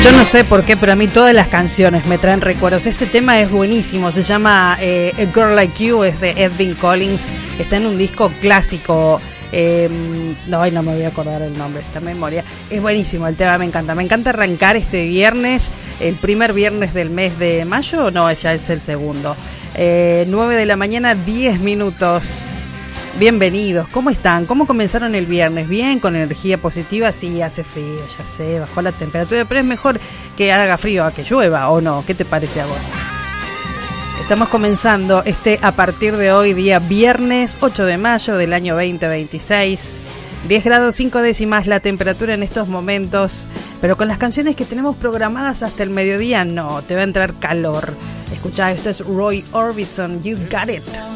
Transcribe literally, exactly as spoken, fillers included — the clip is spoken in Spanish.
Yo no sé por qué, pero a mí todas las canciones me traen recuerdos. Este tema es buenísimo, se llama eh, A Girl Like You, es de Edwin Collins, está en un disco clásico. Eh, no, ay, no me voy a acordar el nombre, esta memoria. Es buenísimo el tema, me encanta. Me encanta arrancar este viernes, el primer viernes del mes de mayo, no, ya es el segundo. Eh, nueve de la mañana, diez minutos. Bienvenidos, ¿cómo están? ¿Cómo comenzaron el viernes? ¿Bien? ¿Con energía positiva? Sí, hace frío, ya sé, bajó la temperatura, pero es mejor que haga frío a que llueva, ¿o no? ¿Qué te parece a vos? Estamos comenzando este a partir de hoy, día viernes ocho de mayo del año veinte veintiséis. diez grados cinco décimas la temperatura en estos momentos, pero con las canciones que tenemos programadas hasta el mediodía, no, te va a entrar calor. Escuchá, esto es Roy Orbison, You Got It.